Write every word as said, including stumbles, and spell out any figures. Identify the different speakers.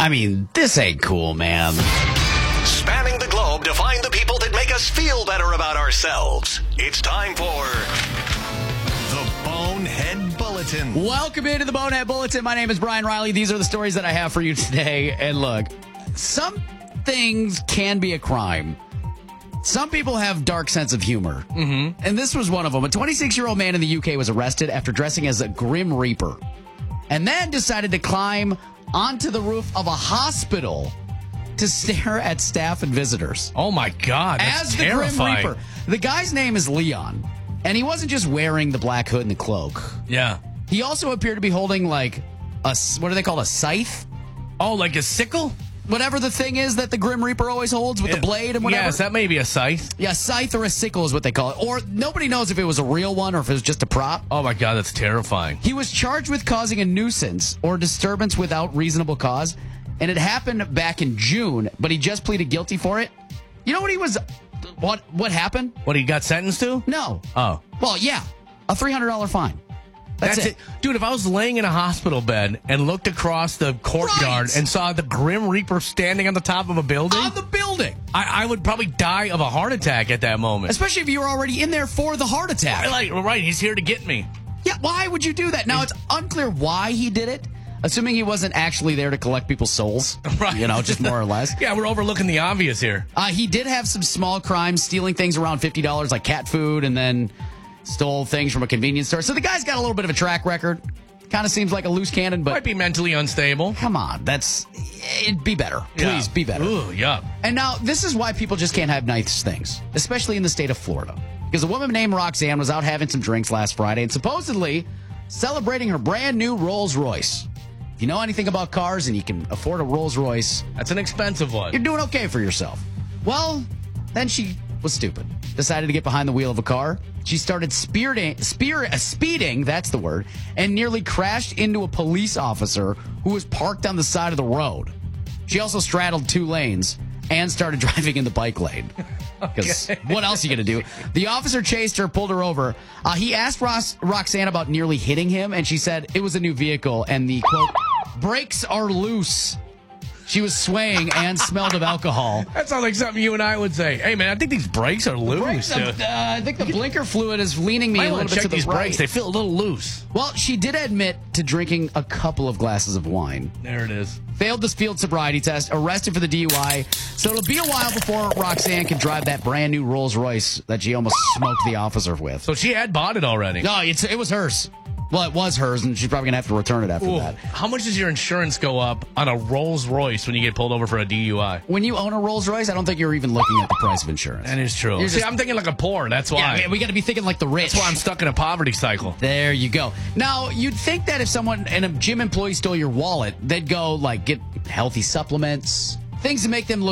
Speaker 1: I mean, this ain't cool, man.
Speaker 2: Spanning the globe to find the people that make us feel better about ourselves. It's time for the Bonehead Bulletin.
Speaker 1: Welcome into the Bonehead Bulletin. My name is Brian Riley. These are the stories that I have for you today. And look, some things can be a crime. Some people have dark sense of humor. Mm-hmm. And this was one of them. A twenty-six-year-old man in the U K was arrested after dressing as a Grim Reaper and then decided to climb onto the roof of a hospital to stare at staff and visitors.
Speaker 3: Oh, my God. That's
Speaker 1: as the
Speaker 3: terrifying.
Speaker 1: Grim Reaper. The guy's name is Leon, and he wasn't just wearing the black hood and the cloak.
Speaker 3: Yeah.
Speaker 1: He also appeared to be holding, like, a, what do they call a scythe?
Speaker 3: Oh, like a sickle?
Speaker 1: Whatever the thing is that the Grim Reaper always holds with the blade and whatever.
Speaker 3: Yes, that may be a scythe.
Speaker 1: Yeah, scythe or a sickle is what they call it. Or nobody knows if it was a real one or if it was just a prop.
Speaker 3: Oh, my God, that's terrifying.
Speaker 1: He was charged with causing a nuisance or disturbance without reasonable cause, and it happened back in June, but he just pleaded guilty for it. You know what he was... What what happened?
Speaker 3: What, he got sentenced to?
Speaker 1: No.
Speaker 3: Oh.
Speaker 1: Well, yeah, a three hundred dollars fine. That's,
Speaker 3: That's
Speaker 1: it.
Speaker 3: it. Dude, if I was laying in a hospital bed and looked across the courtyard
Speaker 1: Right.
Speaker 3: and saw the Grim Reaper standing on the top of a building,
Speaker 1: On the building.
Speaker 3: I, I would probably die of a heart attack at that moment.
Speaker 1: Especially if you were already in there for the heart attack.
Speaker 3: Like, right, he's here to get me.
Speaker 1: Yeah, why would you do that? Now, it's unclear why he did it, assuming he wasn't actually there to collect people's souls.
Speaker 3: Right.
Speaker 1: You know, just more or less.
Speaker 3: Yeah, we're overlooking the obvious here.
Speaker 1: Uh, he did have some small crimes, stealing things around fifty dollars like cat food, and then stole things from a convenience store. So the guy's got a little bit of a track record. Kind of seems like a loose cannon, but
Speaker 3: Might be mentally unstable.
Speaker 1: come on, that's it'd be better. Please
Speaker 3: Yeah.
Speaker 1: be better.
Speaker 3: Ooh, yeah.
Speaker 1: And now this is why people just can't have nice things, especially in the state of Florida. Because a woman named Roxanne was out having some drinks last Friday and supposedly celebrating her brand new Rolls Royce. If you know anything about cars and you can afford a Rolls Royce,
Speaker 3: That's an expensive one.
Speaker 1: you're doing okay for yourself. Well, then she was stupid. Decided to get behind the wheel of a car. She started speeding, spear, uh, speeding, that's the word, and nearly crashed into a police officer who was parked on the side of the road. She also straddled two lanes and started driving in the bike lane. Because
Speaker 3: Okay.
Speaker 1: what else are you going to do? The officer chased her, pulled her over. Uh, he asked Ross, Roxanne about nearly hitting him, and she said it was a new vehicle, and the, quote, brakes are loose. She was swaying and smelled of alcohol.
Speaker 3: That sounds like something you and I would say. Hey, man, I think these brakes are loose.
Speaker 1: Brakes, uh,
Speaker 3: dude.
Speaker 1: I think the blinker fluid is leaning me
Speaker 3: Might
Speaker 1: a
Speaker 3: want
Speaker 1: little
Speaker 3: to
Speaker 1: bit
Speaker 3: check
Speaker 1: to the
Speaker 3: these
Speaker 1: right.
Speaker 3: brakes. They feel a little loose.
Speaker 1: Well, she did admit to drinking a couple of glasses of wine.
Speaker 3: There it is.
Speaker 1: Failed the field sobriety test, arrested for the D U I. So it'll be a while before Roxanne can drive that brand new Rolls Royce that she almost smoked the officer with.
Speaker 3: So she had bought it already.
Speaker 1: No, it's, it was hers. Well, it was hers, and she's probably going to have to return it after
Speaker 3: Ooh,
Speaker 1: that.
Speaker 3: how much does your insurance go up on a Rolls Royce when you get pulled over for a D U I?
Speaker 1: When you own a Rolls Royce, I don't think you're even looking at the price of insurance.
Speaker 3: That is true.
Speaker 1: You're
Speaker 3: See,
Speaker 1: just-
Speaker 3: I'm thinking like a poor. That's why.
Speaker 1: Yeah, we, we got to be thinking like the rich.
Speaker 3: That's why I'm stuck in a poverty cycle.
Speaker 1: There you go. Now, you'd think that if someone and a gym employee stole your wallet, they'd go like get healthy supplements, things to make them look